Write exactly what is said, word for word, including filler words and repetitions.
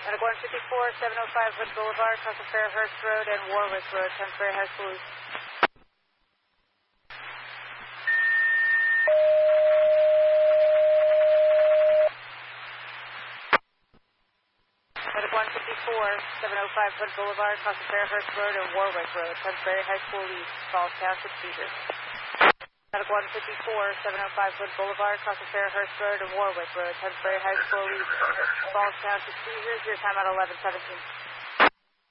Medic one fifty-four, seven oh five Hood Boulevard, across the Fairhurst Road and Warwick Road, Temporary High School East. Medic one fifty-four, seven oh five Hood Boulevard, across the Fairhurst Road and Warwick Road, Temporary High School East, Falls Township, Seizure. Medic one fifty-four, seven oh five Hood Boulevard, across the Fairhurst Road and Warwick Road, Temporary High School East, Falls Township, Seizures. Your time at eleven seventeen.